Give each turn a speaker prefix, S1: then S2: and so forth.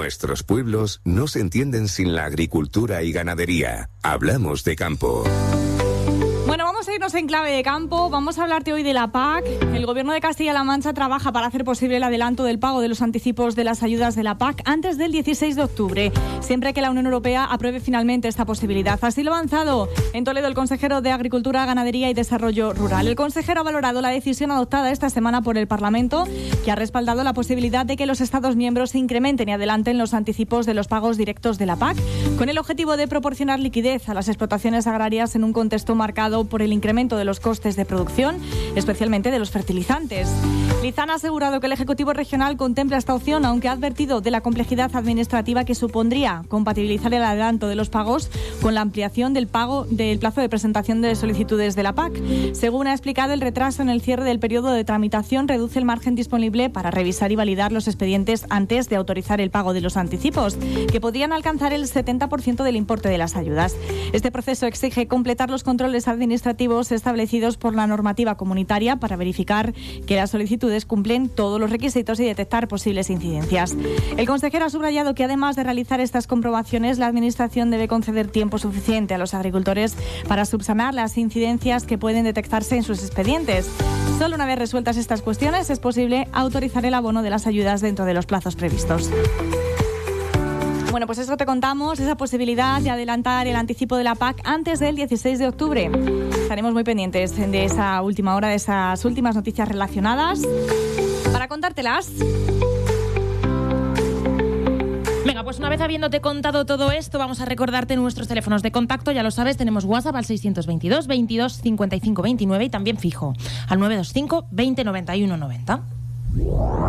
S1: Nuestros pueblos no se entienden sin la agricultura y ganadería. Hablamos de campo.
S2: Bueno, vamos a irnos en clave de campo. Vamos a hablarte hoy de la PAC. El Gobierno de Castilla-La Mancha trabaja para hacer posible el adelanto del pago de los anticipos de las ayudas de la PAC antes del 16 de octubre, siempre que la Unión Europea apruebe finalmente esta posibilidad. Así lo ha avanzado en Toledo el consejero de Agricultura, Ganadería y Desarrollo Rural. El consejero ha valorado la decisión adoptada esta semana por el Parlamento, que ha respaldado la posibilidad de que los Estados miembros incrementen y adelanten los anticipos de los pagos directos de la PAC, con el objetivo de proporcionar liquidez a las explotaciones agrarias en un contexto marcado por el incremento de los costes de producción, especialmente de los fertilizantes. Lizán ha asegurado que el Ejecutivo Regional contempla esta opción, aunque ha advertido de la complejidad administrativa que supondría compatibilizar el adelanto de los pagos con la ampliación del plazo de presentación de solicitudes de la PAC. Según ha explicado, el retraso en el cierre del periodo de tramitación reduce el margen disponible para revisar y validar los expedientes antes de autorizar el pago de los anticipos, que podrían alcanzar el 70% del importe de las ayudas. Este proceso exige completar los controles administrativos establecidos por la normativa comunitaria para verificar que las solicitudes cumplen todos los requisitos y detectar posibles incidencias. El consejero ha subrayado que además de realizar estas comprobaciones, la Administración debe conceder tiempo suficiente a los agricultores para subsanar las incidencias que pueden detectarse en sus expedientes. Solo una vez resueltas estas cuestiones es posible autorizar el abono de las ayudas dentro de los plazos previstos. Bueno, pues eso te contamos, esa posibilidad de adelantar el anticipo de la PAC antes del 16 de octubre. Estaremos muy pendientes de esa última hora, de esas últimas noticias relacionadas, para contártelas.
S3: Venga, pues una vez habiéndote contado todo esto, vamos a recordarte nuestros teléfonos de contacto. Ya lo sabes, tenemos WhatsApp al 622 22 55 29 y también fijo al 925 20 91 90.